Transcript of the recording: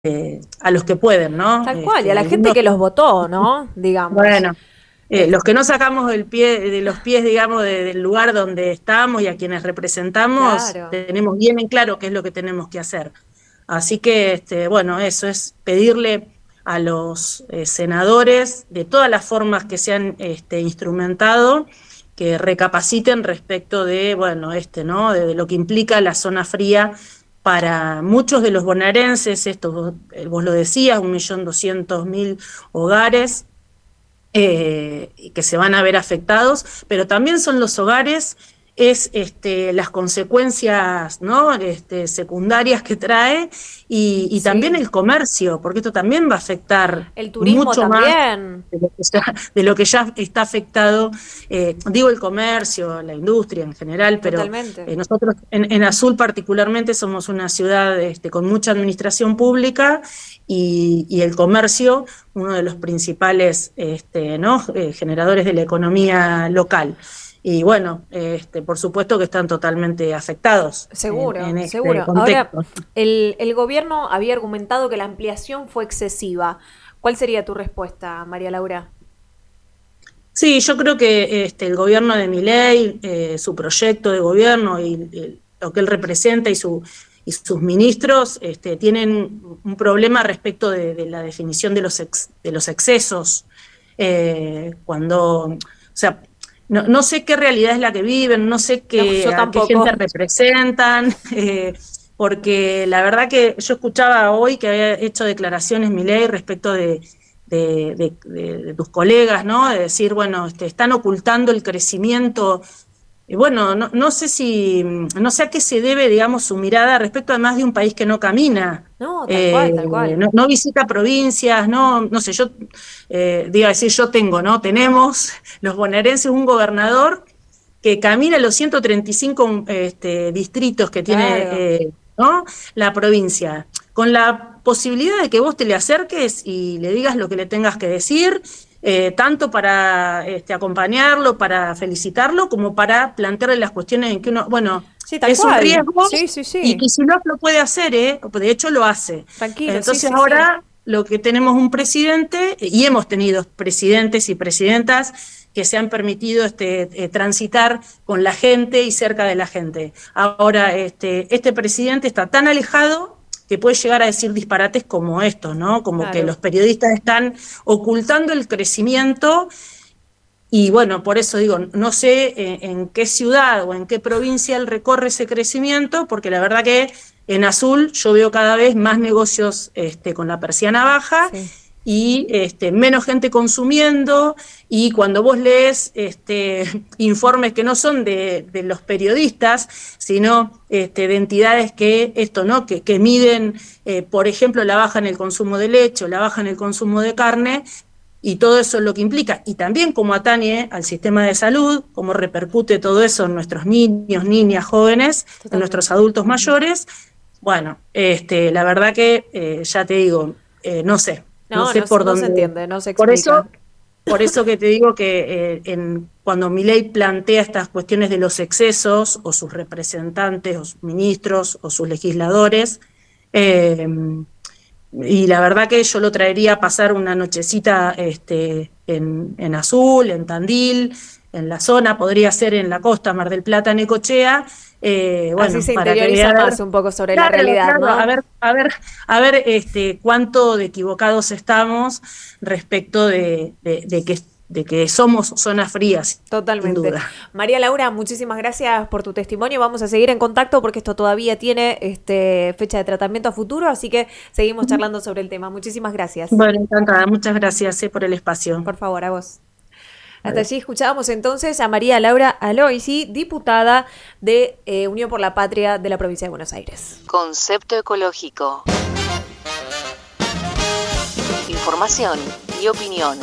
a los que pueden, ¿no? Tal cual, y a la gente Algunos, que los votó, ¿no? Digamos. bueno, los que no sacamos de los pies, digamos, del lugar donde estamos y a quienes representamos, Claro. tenemos bien en claro qué es lo que tenemos que hacer. Así que, bueno, eso es pedirle a los senadores, de todas las formas que se han instrumentado, que recapaciten respecto de, bueno, ¿no? De lo que implica la zona fría para muchos de los bonaerenses. Esto vos lo decías, 1.200.000 hogares que se van a ver afectados, pero también son los hogares, es las consecuencias, ¿no? Secundarias que trae y también Sí. el comercio, porque esto también va a afectar El turismo mucho más también. de lo que ya está afectado, digo el comercio, la industria en general, pero Totalmente. nosotros en Azul particularmente somos una ciudad con mucha administración pública y el comercio, uno de los principales ¿no? Generadores de la economía local. Y bueno, por supuesto que están totalmente afectados Seguro, en este seguro. Ahora, contexto. el gobierno había argumentado que la ampliación fue excesiva. ¿Cuál sería tu respuesta, María Laura? Sí, yo creo que el gobierno de Milei, su proyecto de gobierno y lo que él representa y sus ministros tienen un problema respecto de la definición de los excesos. O sea, no sé qué realidad es la que viven, no sé No, yo a qué gente tampoco. representan, porque la verdad que yo escuchaba hoy que había hecho declaraciones Milei respecto de tus colegas, ¿no? De decir, bueno, están ocultando el crecimiento. Y bueno, no sé a qué se debe, digamos, su mirada respecto además de un país que no camina, No, tal cual, tal cual. no visita provincias, no sé, yo, digo decir, yo tengo, ¿no? Tenemos los bonaerenses un gobernador que camina los 135 distritos que tiene, Claro. ¿no? La provincia, con la posibilidad de que vos te le acerques y le digas lo que le tengas que decir, tanto para acompañarlo, para felicitarlo, como para plantearle las cuestiones en que uno, bueno, Sí, tal es un cual. riesgo Sí, sí, sí. y si no lo puede hacer, de hecho lo hace. Tranquilo, sí, Entonces sí, sí. ahora lo que tenemos un presidente, y hemos tenido presidentes y presidentas que se han permitido transitar con la gente y cerca de la gente. Ahora, este presidente está tan alejado que puede llegar a decir disparates como estos, ¿no? Como que Claro. los periodistas están ocultando el crecimiento y bueno, por eso digo, no sé en qué ciudad o en qué provincia él recorre ese crecimiento, porque la verdad que en Azul yo veo cada vez más negocios con la persiana baja Sí. y menos gente consumiendo, y cuando vos lees informes que no son de los periodistas, sino de entidades que esto, ¿no? Que miden, por ejemplo, la baja en el consumo de leche o la baja en el consumo de carne, y todo eso es lo que implica, y también cómo atañe al sistema de salud, cómo repercute todo eso en nuestros niños, niñas, jóvenes, en nuestros Totalmente. adultos mayores. Bueno, la verdad que ya te digo, no No, sé no, por no se dónde. entiende, no se Por eso, explica. por eso que te digo que cuando Milei plantea estas cuestiones de los excesos, o sus representantes, o sus ministros, o sus legisladores, eh, y la verdad que yo lo traería a pasar una nochecita en Azul, en Tandil, en la zona, podría ser en la costa, Mar del Plata, Necochea, Así bueno, se para que vea, interioriza más un poco sobre la claro, realidad, claro, ¿no? a ver cuánto de equivocados estamos respecto de que somos zonas frías, sin Totalmente. duda. María Laura, muchísimas gracias por tu testimonio. Vamos a seguir en contacto porque esto todavía tiene fecha de tratamiento a futuro, así que seguimos charlando sobre el tema. Muchísimas gracias. Bueno, encantada, muchas gracias por el espacio. Por favor, a vos. Hasta Adiós. allí escuchábamos entonces a María Laura Aloisi, diputada de Unión por la Patria de la provincia de Buenos Aires. Concepto ecológico. Información y opinión.